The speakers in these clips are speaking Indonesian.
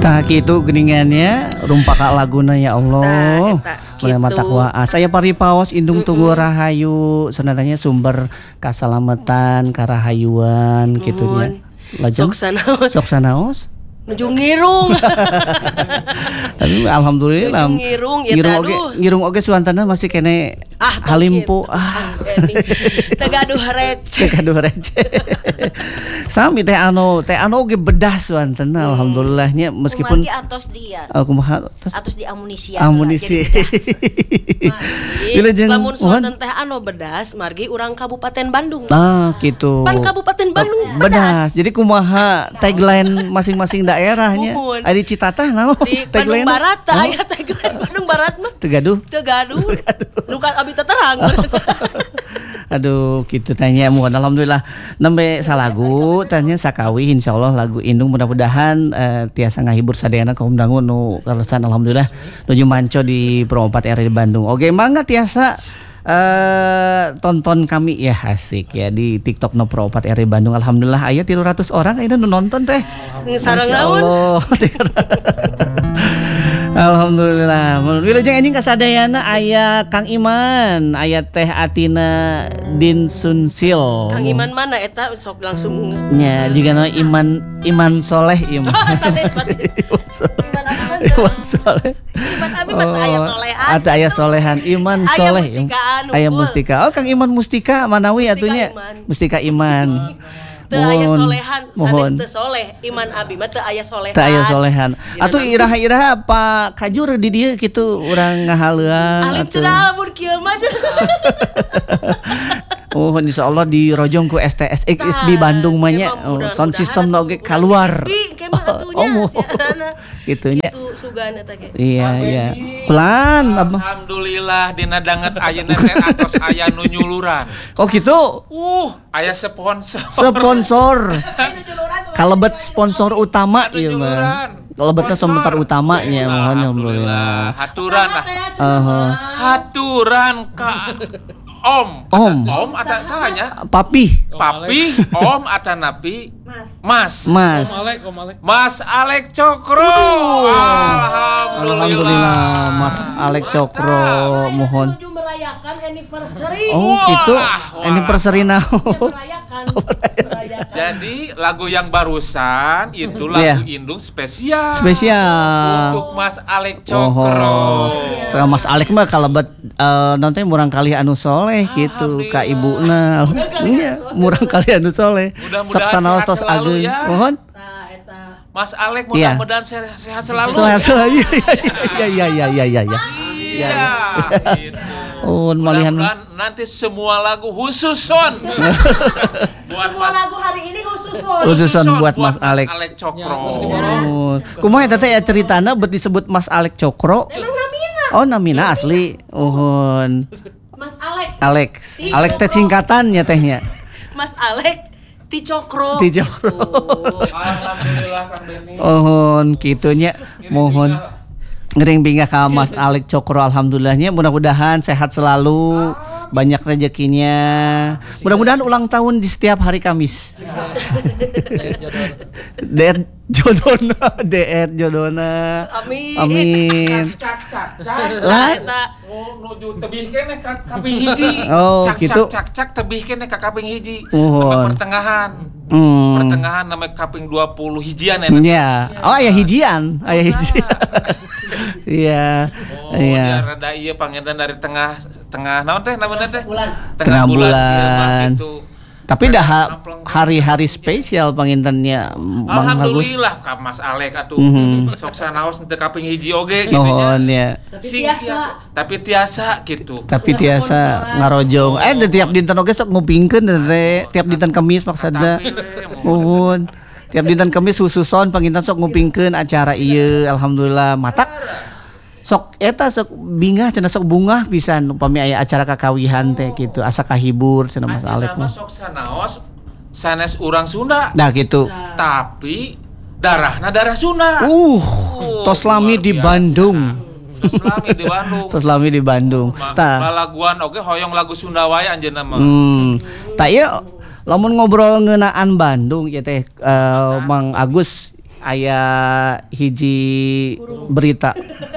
Tah kitu geuningannya rumpaka laguna ya Allah. Mulai mata kuaas saya paripaos indung tugu rahayu sebenarnya sumber kasalamatan karahayuan kitunya. Lajeng sok sanaos Nujung ngirung. Tapi alhamdulillah ngirung oge suantana masih kene halimpu tegaduh receh sami teh anu oge bedas suantana alhamdulillahnya meskipun atos dia atos di amunisi lamun suatan teh anu bedas margi urang Kabupaten Bandung gitu pan Kabupaten Bandung bedas jadi kumaha tagline masing-masing daerahnya ada Citatah naon di Bandung Barat aya tagline Bandung Barat mah tegaduh luka abi terang. Aduh gitu tanya mohon alhamdulillah nembe salagu tanya sakawi insyaallah lagu indung mudah-mudahan tiasa ngahibur sadayana kaum dangu nu karesan alhamdulillah nuju manco di Pro 4 RI Bandung. Oke mangga tiasa tonton kami ya asik ya di TikTok no Pro 4 RI Bandung alhamdulillah aya 300 orang aya nu nonton teh. Sareng naon? Alhamdulillah. Wilujeng anjing kasadayana aya Kang Iman, aya Teh Atina Din Sunsil. Kang Iman mana eta sok langsung nya jigana Iman Soleh Iman. Iman Soleh. Iman abi mah aya solehan. Ata aya solehan Iman Soleh. Aya Mustika. Oh Kang Iman Mustika manawi atunya. Mustika Iman. Teu aya solehan sanes teu soleh Iman abi mah teu aya solehan. Teu aya solehan. Atuh iraha-iraha apa kajur di dieu kitu urang ngahaleuan. Alim cenah mun kieu mah. Oh insyaallah di rojong ku STS XB Bandung mah nya. Sound system oge kaluar. Oh gitunya. Itu sugan eta ge. Iya. Kulan alhamdulillah dina danget ayeuna teh atos aya nu nyuluran. Oh gitu. Aya sponsor. Kalebet sponsor utama ieu mah. Kalebetna sponsor utamanya mohon alhamdulillah. Haturan ka Om ada salahnya. Papi, Om atau Napi, Mas Alek Cokro. Alhamdulillah, Mas Alek Cokro, mohon. Merayakan anniversary. Oh, gitu. Anniversary naon? Jadi lagu yang barusan itu lagu indung spesial. Untuk Mas Alek Cokro. Mas Alek mah kalebet nanti murang kali anu soleh gitu ka ibuna. Nya murang kali anu soleh. Sok sanaos tos ageung. Mohon. Mas Alek mudah-mudahan sehat selalu. Sehat selalu. Iya. Oh, malihan nanti semua lagu khususon. Semua lagu hari ini khususon buat Mas Alek Cokro. Kumaha eta teh ceritana bet disebut Mas Alek Cokro? Emang namina. Oh, namina asli. Uhun. Mas Alek. Alex teh singkatannya tehnya. Mas Alek Ti Cokro. Alhamdulillah Kang Beni. Uhun kitunya mohon ngering bingah ka Mas Alek Cokro alhamdulillahnya mudah-mudahan sehat selalu banyak rezekinya mudah-mudahan ulang tahun di setiap hari Kamis. Deet jodona amin lah nuju tebih kene ka kaping hiji cak tebih kene ka kaping hiji pertengahan nama kaping 20 hijian ya aya hijian iya rada ieu pangedan dari tengah naon teh namanya teh tengah bulan tapi dah hari-hari spesial pangintennya alhamdulillah ka Mas Alek atuh sok sanaos teu kaping hiji oge gitu nya tapi tiasa gitu tapi tiasa ngarojong tiap dinten oge sok ngupingkeun tiap dinten Kamis maksudna nuhun tiap dinten Kamis khususon panginten sok ngupingkeun acara ieu alhamdulillah matak sok eta sok bingah cenah sok bungah pisan upami aya acara kakawihan teh gitu asa kahibur cenah Mas Alek mah sok sanaos sanes urang Sunda dah gitu tapi darah Sunda tos lami di Bandung tos lami di Bandung tah balaguan oge hoyong lagu Sunda wae anjeunna mah tah ieu lamun ngobrol ngeunaan Bandung ya teh Mang Agus aya hiji berita.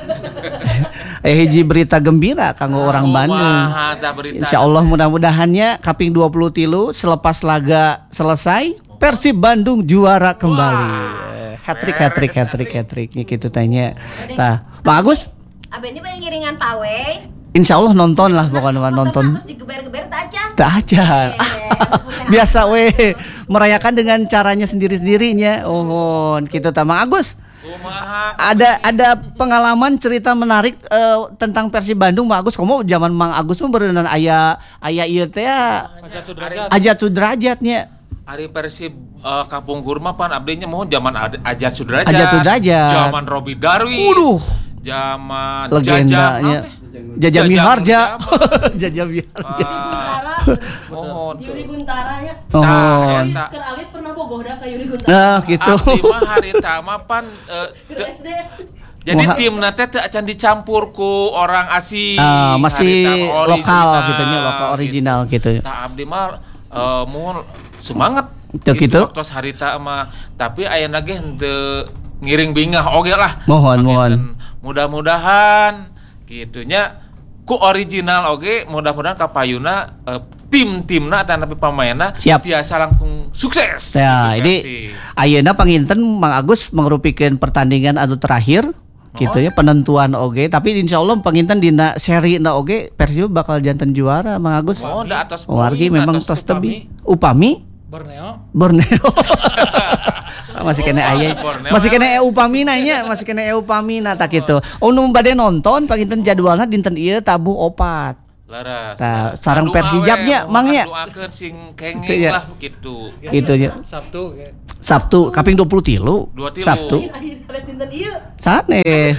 Hiji berita gembira kanggo orang Bandung. Insyaallah mudah-mudahannya kaping 23 selepas laga selesai Persib Bandung juara kembali. Hat-trick gitu tanya. Tah, Bang Agus? Abah ini paling ngiringan pawe. Insyaallah nonton lah pokoknya nonton. Terus digeber-geber tak aja. Tak aja. Biasa merayakan dengan caranya sendiri-sendirinya. Gitu tah Bang Agus. Ada pengalaman cerita menarik tentang Persib Bandung Mang Agus. Komo zaman Mang Agus mah berenang aya ieu teh Ajat Sudrajatnya. Hari Persib Kampung Kurma pan abdinya mohon zaman Ajat Sudrajat. Zaman Robi Darwis. Zaman legendanya Jaja Miharja. Jaja Miharja. Mohon Yuri Guntaranya. Keur alit pernah bogohda ka Yuri Guntara. Gitu. Abdi mah harita mah pan jadi timna teh teu acan dicampur ku orang asing. Masih lokal gitu nya, lokal original gitu. Nah, abdi mah mohon semangat gitu. Waktu harita mah tapi ayeuna ge henteu ngiring bingah oge lah. Mohon. Mudah-mudahan gitunya ku original oge, mudah-mudahan kapayuna tim-timna tapi pamainna tiasa langsung sukses. Ya, gitu, ini ayeuna panginten Mang Agus mengrupikeun pertandingan anu terakhir gitu ya, penentuan oge, tapi insyaallah panginten dina seri na oge Persib bakal janten juara Mang Agus. Da atas wargi memang tos tebi. Upami Borneo. Masih kena aya. Masih kena Upamina nya, masih kena Upamina tak kitu. Nu bade nonton panginten jadwalna dinten ieu tabuh 4. Laras. Tah sareng Persijabnya mangnya. Doakeun sing kenging lah kitu. Kitu nya. Sabtu kaping 23. Sabtu. Dinten ieu. Sanes.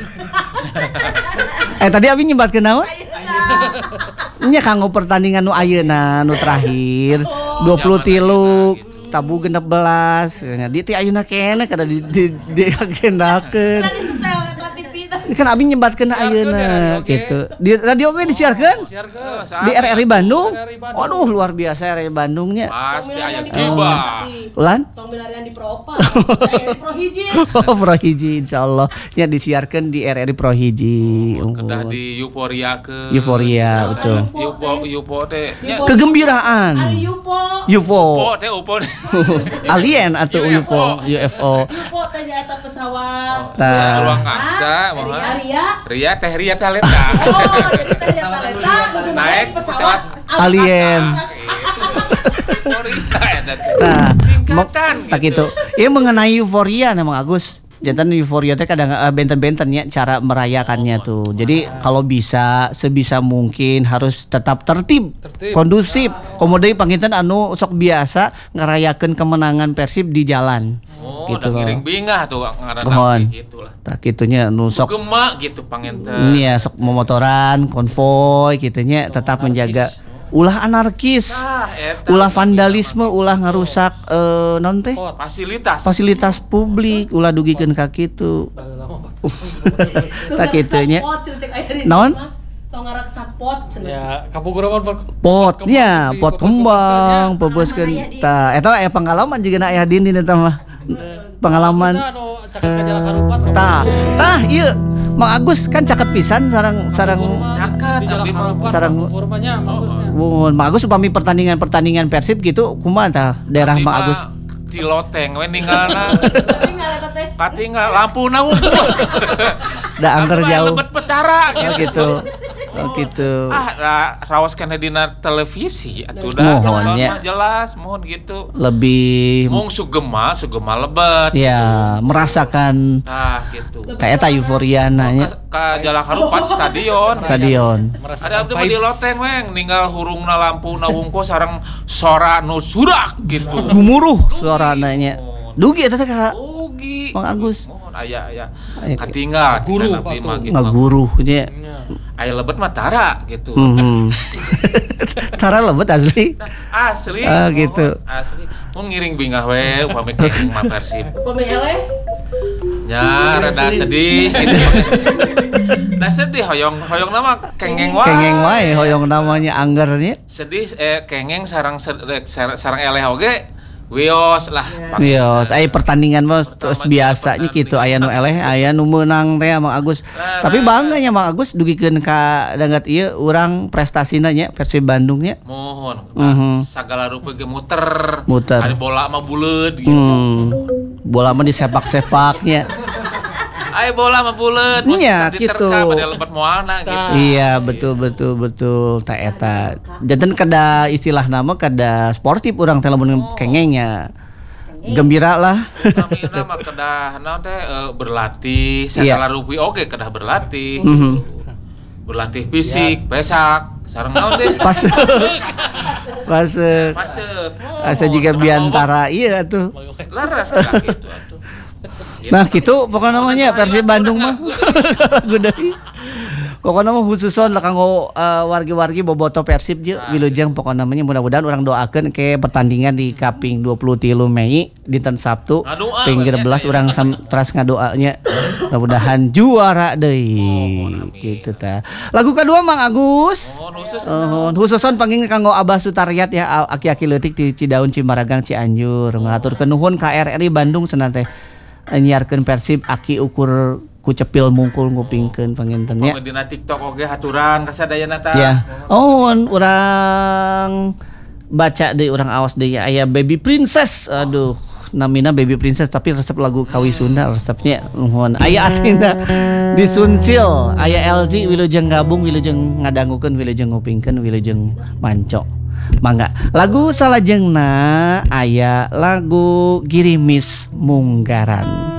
Tadi abi nyebatkeun naon? Nya kanggo pertandingan nu ayeuna nu terakhir 23 tabu 16 di ti ayeuna keneh kada di agendakeun. Kan abi nyebatkeun ayeuna gitu. Di radio ge disiarkeun? Di RRI Bandung. Waduh luar biasa RRI Bandungnya. Pasti aya gibah. Ulan? Tong milarian di Pro-Opa. Pro Hiji. Pro Hiji insyaallah nya disiarkeun di RRI Pro Hiji. Kedah di Euforia betul. Eupo teh kegembiraan. UFO teh UFO. Alien atau UFO. UFO teh nyaeta pesawat. Ruang angkasa moha. Ria talenta. Jadi teh Ria talenta naik pesawat alien. Nah, tak gitu. Ini mengenai euforia Mang Agus. Jantan euforia teh kadang benten-bentennya cara merayakannya tuh. Jadi kalau bisa sebisa mungkin harus tetap tertib. Kondusif. Komodai panginten anu sok biasa ngerayakeun kemenangan Persib di jalan. Gitu loh. Ngiring bingah tuh ngaranna gitu lah. Tah kitunya nu sok gema gitu panginten. Iya sok memotoran, konvoy kitunya tetap menjaga ulah anarkis, ulah vandalisme, ulah ngarusak non teh fasilitas publik, ulah dugikeun ka kitu. Tak kitu nya. Naon? Tong ngaraksak pot ya kapugurawan pot nya pot kembang peboskeun tah eta aya pengalaman jeung aya dindin eta mah pengalaman tah ieu Mang Agus kan caket pisan sareng Mang Agus upami pertandingan Persib gitu kumaha tah daerah Mang Agus di loteng we ninggalna katinggal lampu na unggul da angker jauh lebet petara gitu. Oh gitu. Raos kana dina televisi atuh mohon nya jelas mohon gitu. Lebih mung sugema lebet. Ya, gitu. Merasakan gitu. Kayak eta euforiana nya. Ka Jalak Harupat stadion. Ada abdi di loteng weng ninggal hurungna lampuna wungkul sareng sora nu surak gitu. Gumuruh suarana nya. Dugi eta teh ka Dugi. Mang Agus. Aya katinggal guru gitu. Ngaguru nya. Aya lebet mah tara gitu. Tara lebet asli. Asli. Gitu. Asli. Mun ngiring bingah we upami kenging mah Persib. Upami eleh. Ya rada sedih gitu. Da sedih hoyong nama kengeng wae. Kengeng wae hoyong namanya angger nya. Sedih kengeng sarang eleh oge Wios lah. Wios, aya pertandingan mah terus biasanya gitu aya nu eleh, aya nu meunang teh Mang Agus. Tapi bangganya Mang Agus dugikeun ka dangat ieu urang prestasina nya Persib Bandung nya. Mohon. Sagala rupa ge muter. Ari bola mah buleut gitu. Bola mah disepak-sepaknya. Ai bola mah buleut, nya gitu. Pada lebat moalna gitu. Iya, betul ta eta. Janten kada istilah nama kada sportif urang teh lamun kengengnya. Gembira lah. Namina mah kedah naon teh berlatih, segala rupa oge kedah berlatih. Berlatih fisik, pesak, sareng naon teh? Pasek. Asa jiga biantara ieu atuh. Laras gitu atuh. Nah gitu pokoknya namanya Persib Bandung mah lagu deui. Pokoknya mah khususon lah kanggo wargi-wargi boboto Persib je wilujeng pokoknya namanya mudah-mudahan orang doakeun ke pertandingan di Kaping 23 Mei dinten Sabtu ping 13 urang teras ngadoanya mudah-mudahan juara deui gitu tah. Lagu kedua Mang Agus. Khususon panggil kanggo Abah Sutariat ya aki-aki leutik di Cidaun Cimaragang Cianjur ngaturkeun nuhun ka RRI Bandung cenah teh nyiarkeun Persib aki ukur ku cepil mungkul ngupingkeun pangintennya. Dina TikTok oge haturan ka sadayana tah. Ya. Urang baca deui urang aos deui aya Baby Princess. Aduh, namina Baby Princess tapi resep lagu Kawi Sunda resepnya nuhun. Aya atina di Sunsil, aya LZ wilujeng gabung wilujeng ngadangukeun wilujeng ngupingkeun wilujeng manco. Mangga lagu salajengna aya lagu Girimis Munggaran.